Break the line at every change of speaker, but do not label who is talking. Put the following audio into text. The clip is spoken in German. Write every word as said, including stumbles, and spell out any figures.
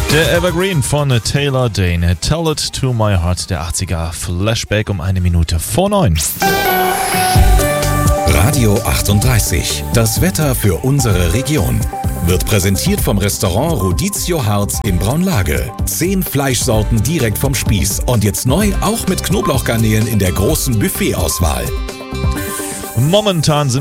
Der Evergreen von Taylor Dane, Tell It To My Heart, der achtziger Flashback um eine Minute vor neun.
Radio achtunddreißig, das Wetter für unsere Region. Wird präsentiert vom Restaurant Rodizio Harz in Braunlage. Zehn Fleischsorten direkt vom Spieß und jetzt neu auch mit Knoblauchgarnelen in der großen Buffetauswahl.
Momentan sind